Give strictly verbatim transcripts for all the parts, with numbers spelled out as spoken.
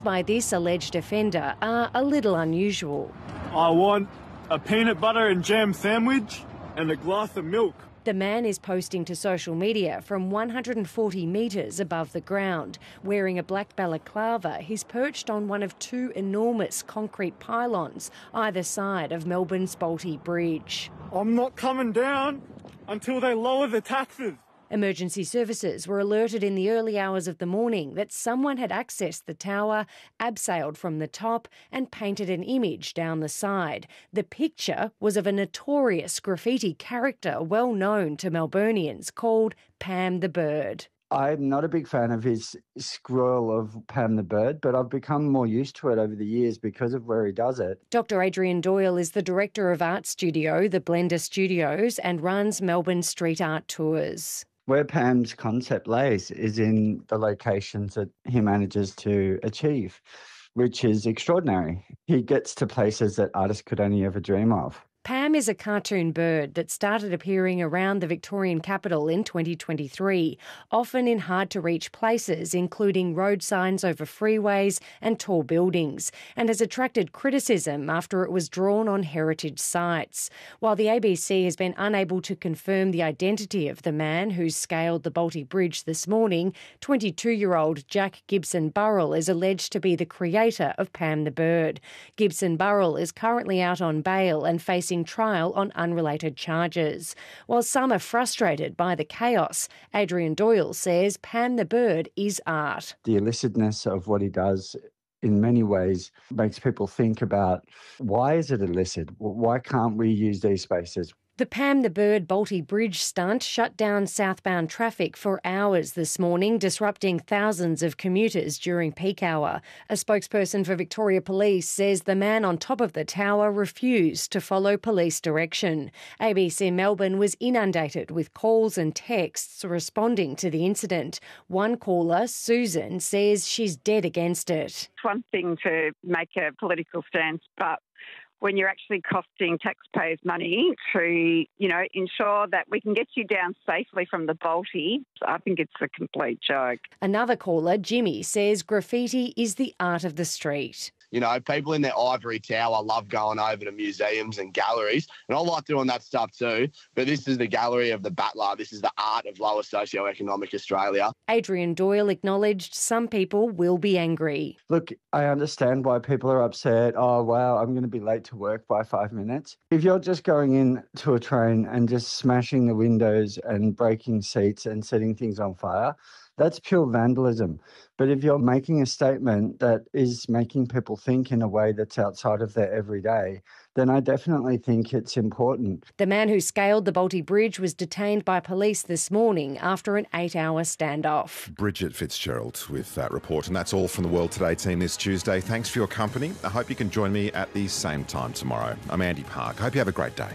by this alleged offender are a little unusual. I want a peanut butter and jam sandwich and a glass of milk. The man is posting to social media from one hundred forty metres above the ground. Wearing a black balaclava, he's perched on one of two enormous concrete pylons either side of Melbourne's Bolte Bridge. I'm not coming down until they lower the taxes. Emergency services were alerted in the early hours of the morning that someone had accessed the tower, abseiled from the top and painted an image down the side. The picture was of a notorious graffiti character well known to Melburnians called Pam the Bird. I'm not a big fan of his scroll of Pam the Bird, but I've become more used to it over the years because of where he does it. Doctor Adrian Doyle is the director of art studio, the Blender Studios, and runs Melbourne street art tours. Where Pam's concept lays is in the locations that he manages to achieve, which is extraordinary. He gets to places that artists could only ever dream of. Pam is a cartoon bird that started appearing around the Victorian capital in twenty twenty-three, often in hard-to-reach places, including road signs over freeways and tall buildings, and has attracted criticism after it was drawn on heritage sites. While the A B C has been unable to confirm the identity of the man who scaled the Bolte Bridge this morning, twenty-two-year-old Jack Gibson Burrell is alleged to be the creator of Pam the Bird. Gibson Burrell is currently out on bail and facing trial on unrelated charges. While some are frustrated by the chaos, Adrian Doyle says Pam the Bird is art. The illicitness of what he does in many ways makes people think about, why is it illicit? Why can't we use these spaces? The Pam the Bird Bolte Bridge stunt shut down southbound traffic for hours this morning, disrupting thousands of commuters during peak hour. A spokesperson for Victoria Police says the man on top of the tower refused to follow police direction. A B C Melbourne was inundated with calls and texts responding to the incident. One caller, Susan, says she's dead against it. It's one thing to make a political stance, but when you're actually costing taxpayers money to, you know, ensure that we can get you down safely from the Bolte, I think it's a complete joke. Another caller, Jimmy, says graffiti is the art of the street. You know, people in their ivory tower love going over to museums and galleries, and I like doing that stuff too, but this is the gallery of the battler. This is the art of lower socioeconomic Australia. Adrian Doyle acknowledged some people will be angry. Look, I understand why people are upset. Oh, wow, I'm going to be late to work by five minutes. If you're just going in to a train and just smashing the windows and breaking seats and setting things on fire, that's pure vandalism. But if you're making a statement that is making people think in a way that's outside of their everyday, then I definitely think it's important. The man who scaled the Bolte Bridge was detained by police this morning after an eight-hour standoff. Bridget Fitzgerald with that report. And that's all from the World Today team this Tuesday. Thanks for your company. I hope you can join me at the same time tomorrow. I'm Andy Park. I hope you have a great day.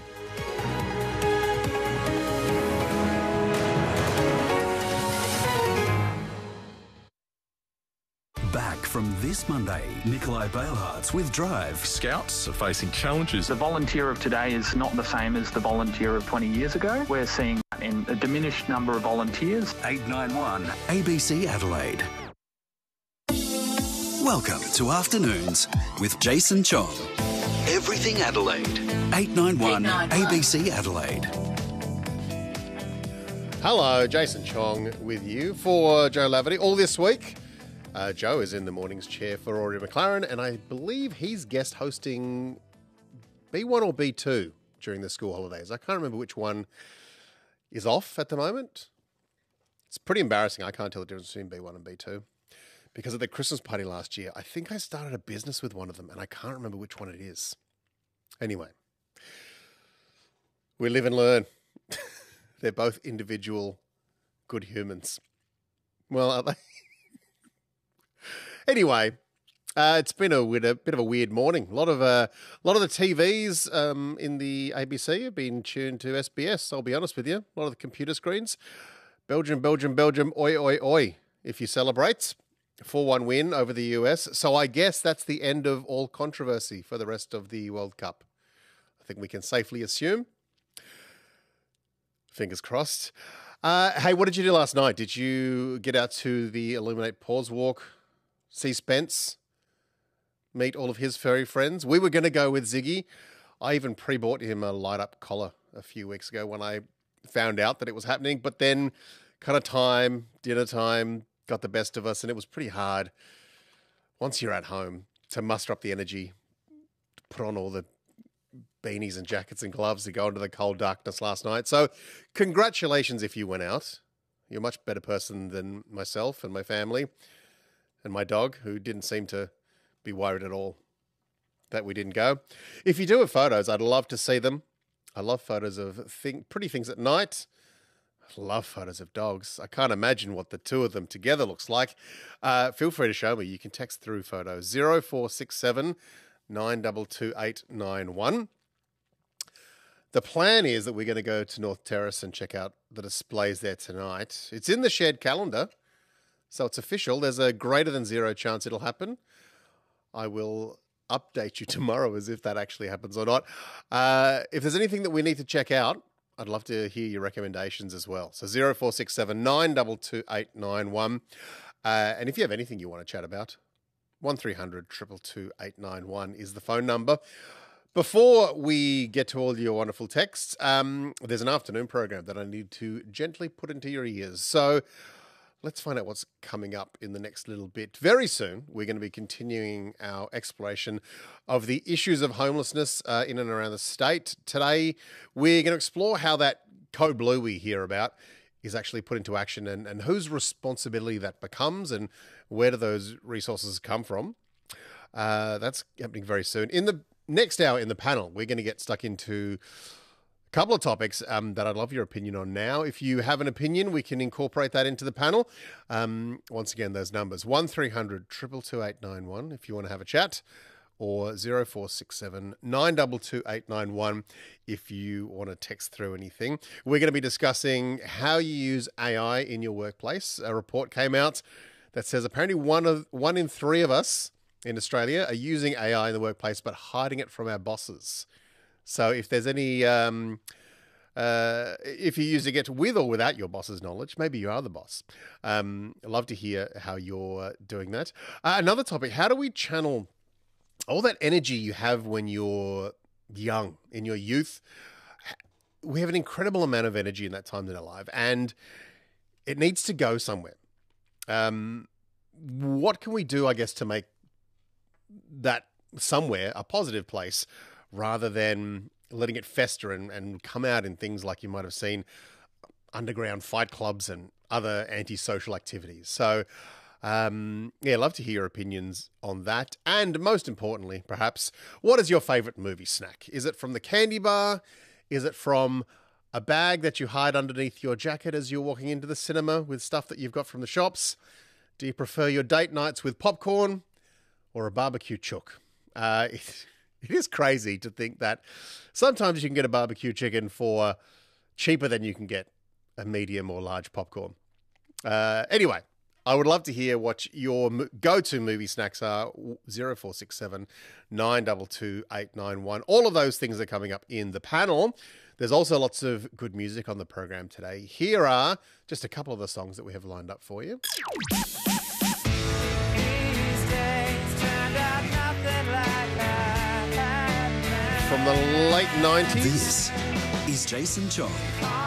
Back from this Monday, Nikolai Bailhartz with Drive. Scouts are facing challenges. The volunteer of today is not the same as the volunteer of twenty years ago. We're seeing in a diminished number of volunteers. eight nine one A B C Adelaide. Welcome to Afternoons with Jason Chong. Everything Adelaide. eight nine one A B C Adelaide. Hello, Jason Chong with you for Joe Laverty. All this week, Uh, Joe is in the morning's chair for Rory McLaren, and I believe he's guest hosting B one or B two during the school holidays. I can't remember which one is off at the moment. It's pretty embarrassing. I can't tell the difference between B one and B two. Because at the Christmas party last year, I think I started a business with one of them, and I can't remember which one it is. Anyway, we live and learn. They're both individual good humans. Well, are they? Anyway, uh, it's been a, a bit of a weird morning. A lot of uh, a lot of the T Vs um, in the A B C have been tuned to S B S. I'll be honest with you. A lot of the computer screens. Belgium, Belgium, Belgium. Oi, oi, oi. If you celebrate, four one win over the U S. So I guess that's the end of all controversy for the rest of the World Cup. I think we can safely assume. Fingers crossed. Uh, hey, what did you do last night? Did you get out to the Illuminate Pause Walk? See Spence meet all of his furry friends. We were going to go with Ziggy. I even pre-bought him a light-up collar a few weeks ago when I found out that it was happening. But then kind of time, dinner time, got the best of us, and it was pretty hard once you're at home to muster up the energy, to put on all the beanies and jackets and gloves to go into the cold darkness last night. So congratulations if you went out. You're a much better person than myself and my family and my dog, who didn't seem to be worried at all that we didn't go. If you do have photos, I'd love to see them. I love photos of thing, pretty things at night. I love photos of dogs. I can't imagine what the two of them together looks like. Uh, feel free to show me. You can text through photos. zero four six seven nine two two eight nine one. The plan is that we're going to go to North Terrace and check out the displays there tonight. It's in the shared calendar, so it's official. There's a greater than zero chance it'll happen. I will update you tomorrow as if that actually happens or not. Uh, if there's anything that we need to check out, I'd love to hear your recommendations as well. So zero four six seven nine two two eight nine one. Uh, and if you have anything you want to chat about, one three hundred two two two eight nine one is the phone number. Before we get to all your wonderful texts, um, there's an afternoon program that I need to gently put into your ears. So let's find out what's coming up in the next little bit. Very soon, we're going to be continuing our exploration of the issues of homelessness uh, in and around the state. Today, we're going to explore how that code blue we hear about is actually put into action, and, and whose responsibility that becomes, and where do those resources come from. Uh, that's happening very soon. In the next hour in the panel, we're going to get stuck into a couple of topics um, that I'd love your opinion on now. If you have an opinion, we can incorporate that into the panel. Um, once again, those numbers, one three hundred two two two eight nine one if you want to have a chat, or zero four six seven nine two two eight nine one if you want to text through anything. We're going to be discussing how you use A I in your workplace. A report came out that says apparently one of one in three of us in Australia are using A I in the workplace, but hiding it from our bosses. So if there's any, um, uh, if you're using it with or without your boss's knowledge, maybe you are the boss. Um, I'd love to hear how you're doing that. Uh, another topic, how do we channel all that energy you have when you're young, in your youth? We have an incredible amount of energy in that time in our life, and it needs to go somewhere. Um, what can we do, I guess, to make that somewhere a positive place, rather than letting it fester and, and come out in things like you might have seen underground fight clubs and other antisocial activities? So, um, yeah, I'd love to hear your opinions on that. And most importantly, perhaps, what is your favourite movie snack? Is it from the candy bar? Is it from a bag that you hide underneath your jacket as you're walking into the cinema with stuff that you've got from the shops? Do you prefer your date nights with popcorn or a barbecue chook? Uh, it, it is crazy to think that sometimes you can get a barbecue chicken for cheaper than you can get a medium or large popcorn. Uh, anyway, I would love to hear what your go-to movie snacks are. zero four six seven nine two two eight nine one. All of those things are coming up in the panel. There's also lots of good music on the program today. Here are just a couple of the songs that we have lined up for you. From the late nineties. This is Jason Chong.